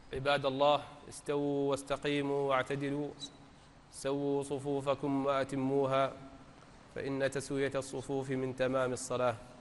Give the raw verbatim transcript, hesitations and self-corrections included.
عباد الله، استووا واستقيموا واعتدلوا، سووا صفوفكم وأتموها، فإن تسوية الصفوف من تمام الصلاة.